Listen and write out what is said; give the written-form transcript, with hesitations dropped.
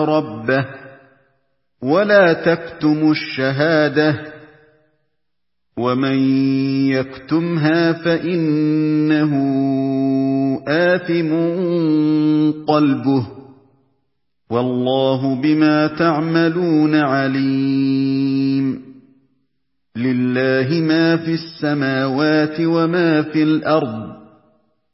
رَبَّهُ وَلَا تَكْتُمُوا الشَّهَادَةَ وَمَن يَكْتُمْهَا فَإِنَّهُ آثِمٌ قَلْبُهُ وَاللَّهُ بِمَا تَعْمَلُونَ عَلِيمٌ لِلَّهِ مَا فِي السَّمَاوَاتِ وَمَا فِي الْأَرْضِ